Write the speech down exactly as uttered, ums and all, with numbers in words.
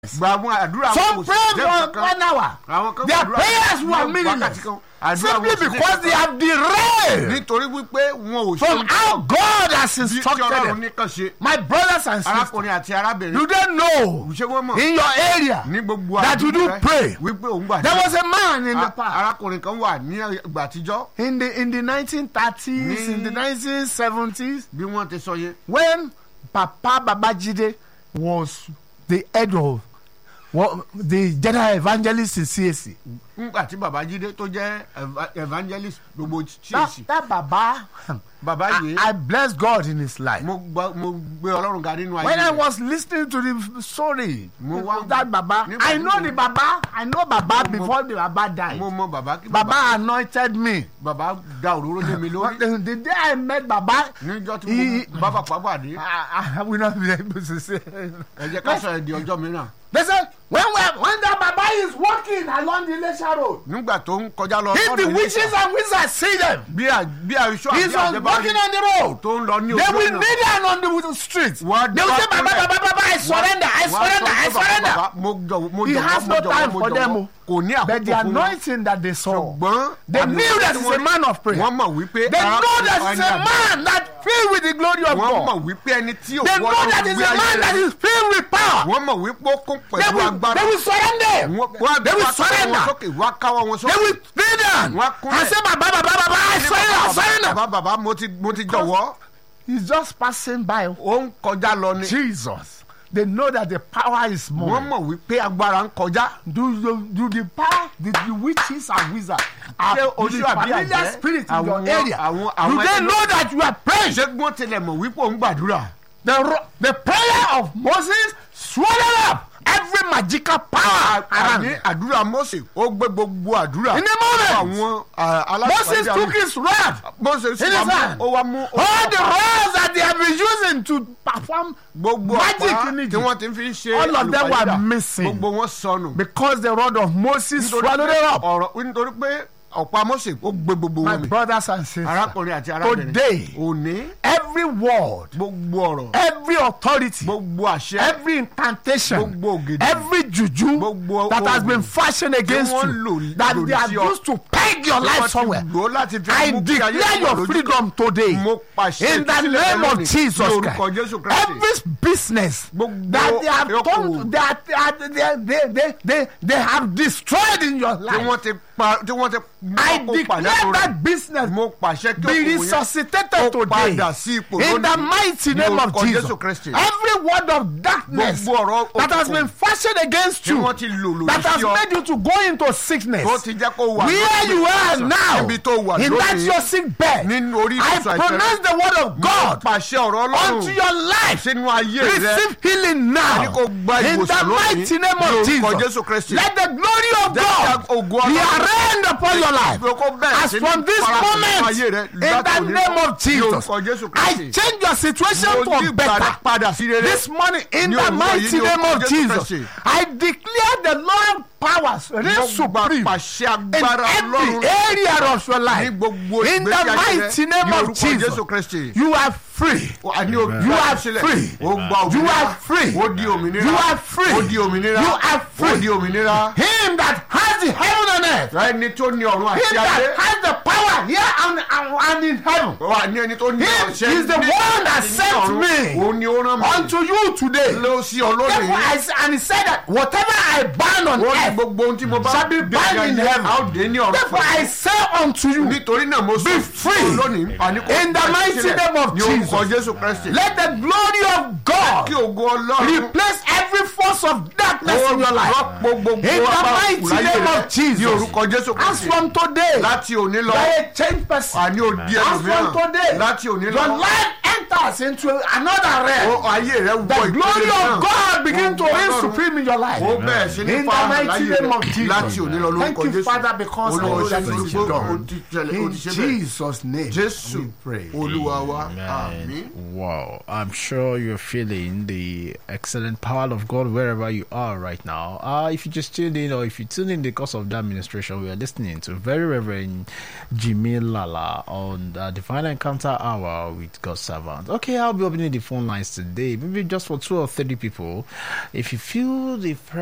Some pray for one hour. Their prayers were meaningless simply because they have derailed from how God has instructed them. My brothers and sisters, you don't know in your area that you do pray. There was a man in the past, in the in the nineteen thirties, in the nineteen seventies, when Papa Babajide was the head of well, the general evangelist in C A C. That, that Baba, Baba I, I bless God in his life. When I was listening to the story of that Baba, I know the Baba, I know Baba before the Baba died. Baba anointed me. The, the day I met Baba, he, I, I will not be able to say. They said, when, when the Baba is walking along the Lesha Road, if the witches and wizards see them, he's on, walking on the road, they will kneel down on the street. They will say, Baba, Baba, Baba, I surrender, I surrender, I surrender. He has no time for them. But the anointing that they saw, they knew that he's a man of prayer. They know that he's a man that filled with the glory of God. They know that he's a man that is filled with power. They will, they will surrender. They will surrender. They will kneel down and say, Baba, Baba, Baba, I surrender, I surrender. He's just passing by. Jesus. They know that the power is more. Do, do, do the power, the, the witches and wizards are the familiar spirit in your area. Do they know that you are praying? The, the prayer of Moses swallowed up every magical power around. In the moment, Moses took his rod in his hand. All the rods that they have been using to perform magic in Egypt, all of them were missing because the rod of Moses swallowed it up. My brothers and sisters, today, every word, every authority, every incantation, every juju that has been fashioned against you, that they are used to peg your life somewhere, I declare your freedom today in the name of Jesus Christ. Every business that they have done, that they, they, they, they, they have destroyed in your life, I declare that business be resuscitated today in the mighty name of Jesus. Every word of darkness that has been fashioned against you, that has made you to go into sickness, where you are now, in that your sick bed, I pronounce the word of God unto your life. Receive healing now in the mighty name of Jesus. Let the glory of God be arraigned upon your life. As from this moment, in the name of Jesus, I change your situation for better. This morning, in the mighty name of Jesus, I declare the Lord powers reign supreme in every area of your life. In the mighty name of Jesus, you are free. You are free. You are free. You are free. You are free. Him that has the heaven and earth, him that has the power here and, and, and in heaven, him is the one that sent me unto you today. Therefore, I, and he said that whatever I bind on earth shall be bound in heaven. Therefore, I say unto you, be free in the mighty name of Jesus. Let the glory of God replace every force of darkness in your life. In the mighty name of Jesus. As from today, you are a changed person. As from today, your life enters into another realm. The glory of God begins to reign supreme in your life. In the mighty name of Jesus. Thank you, Father, because I know that it is done. In Jesus' name, we pray. Amen. Wow, I'm sure you're feeling the excellent power of God wherever you are right now. Uh, if you just tuned in, or if you tuned in because of that administration, we are listening to Very Reverend Jimmy Lala on the Divine Encounter Hour with God's Servant. important. Okay, I'll be opening the phone lines today, maybe just for two or three people. If you feel the